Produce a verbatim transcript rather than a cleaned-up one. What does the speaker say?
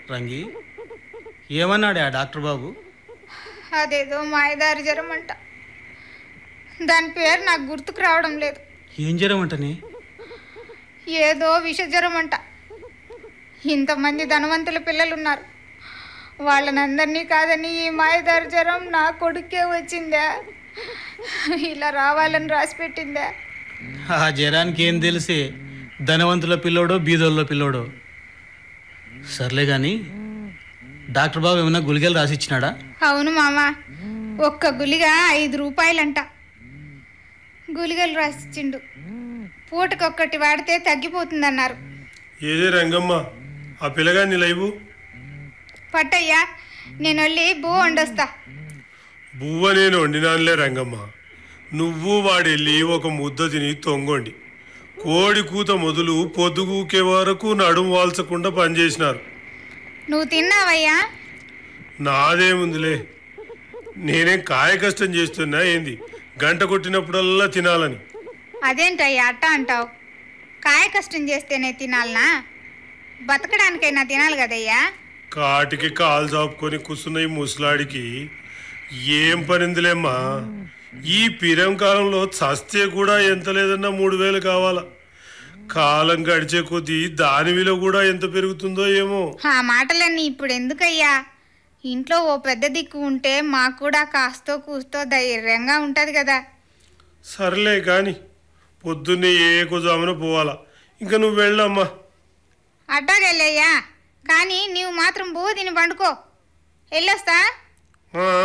రంగి ఏమన్నాడే ఆ డాక్టర్ బాబు? అదేదో మాయదారి జ్వరం అంట. దాని పేరు నాకు గుర్తుకు రావడం లేదు. ఏం జ్వరం అంటని? ఏదో విష జ్వరం అంట. ఇంతమంది ధనవంతుల పిల్లలున్నారు, వాళ్ళనందరినీ కాదని ఈ మాయదారి జ్వరం నా కొడుకే వచ్చిందా? ఇలా రావాలని రాసిపెట్టిందా? ఆ జ్వరానికి ఏం తెలిసే, ధనవంతుల పిల్లోడో బీదోళ్ళ పిల్లోడో. సర్లే కానీ డాక్టర్ బాబు ఏమైనా గుళికలు రాసిచ్చినాడా? అవును మామ, ఒక్క గుళిగ ఐదు రూపాయలంట. గుళికలు రాసిచ్చిండు. పూటకొక్కటి వాడితే తగ్గిపోతుందన్నారు. ఏదే రంగమ్మ, ఆ పిల్లగాన్ని లైవు పట్టయ్యా, నేను వెళ్ళి బూ వండొస్తా. బువ్వ నేను వండినానులే రంగమ్మ. నువ్వు వాడెళ్ళి ఒక ముద్ద తిని తొంగొండి. కోడి కూత మొదలు పొద్దుగూకే వరకు నడుము వాల్చకుండా పనిచేసినారు. నువ్వు తిన్నావయ్యా? నాదేముందిలే, నేనేం కాయ కష్టం చేస్తున్నా ఏంది? గంట కొట్టినప్పుడల్లా తినాలని. అదేంటయ్యా అట్ట అంటావు? కాయ కష్టం చేస్తేనే తినాలనా? బతకడానికైనా తినాలి కదయ్యా. కాటికి కాలు చాపుకొని కూర్చున్న ఈ ముసలాడికి ఏం పనిందిలేమ్మా. ఈ పిరం కాలంలో చస్తే కూడా ఎంత లేదన్నా మూడు వేలు కావాలా. కాలం గడిచే కొద్దీ దాని విలువ కూడా ఎంత పెరుగుతుందో ఏమో. ఆ మాటలన్నీ ఇప్పుడు ఎందుకయ్యా? ఇంట్లో ఓ పెద్ద దిక్కు ఉంటే మాకు కూడా కాస్తో కూస్తో ధైర్యంగా ఉంటుంది కదా. సర్లే కానీ పొద్దున్నే ఏ కుజామున పోవాలా. ఇంకా నువ్వు వెళ్ళమ్మా. అట్టాగెళ్ళయ్యా, కానీ నీవు మాత్రం బూ తిని పండుకో. వెళ్ళొస్తా.